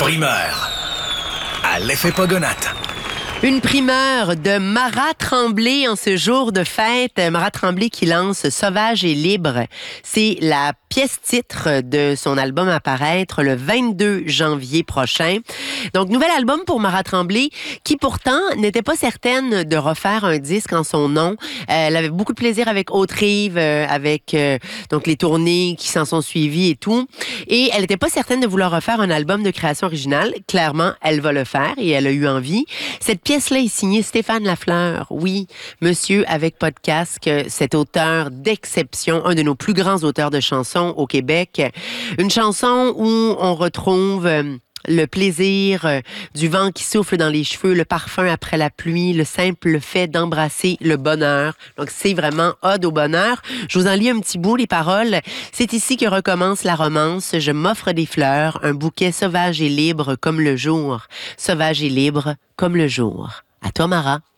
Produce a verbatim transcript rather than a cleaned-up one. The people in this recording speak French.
primeur à l'effet Pogonate. Une primeur de Marat Tremblay en ce jour de fête. Marat Tremblay qui lance Sauvage et libre. C'est la pièce-titre de son album à paraître le vingt-deux janvier prochain. Donc, nouvel album pour Marat Tremblay qui pourtant n'était pas certaine de refaire un disque en son nom. Euh, elle avait beaucoup de plaisir avec Haute-Rive, euh, avec euh, donc les tournées qui s'en sont suivies et tout. Et elle n'était pas certaine de vouloir refaire un album de création originale. Clairement, elle va le faire et elle a eu envie. Cette pièce-là est signée Stéphane Lafleur. Oui, monsieur avec pas de casque, cet auteur d'exception, un de nos plus grands auteurs de chansons au Québec. Une chanson où on retrouve le plaisir du vent qui souffle dans les cheveux, le parfum après la pluie, le simple fait d'embrasser le bonheur. Donc, c'est vraiment ode au bonheur. Je vous en lis un petit bout, les paroles. C'est ici que recommence la romance. Je m'offre des fleurs, un bouquet sauvage et libre comme le jour. Sauvage et libre comme le jour. À toi, Mara.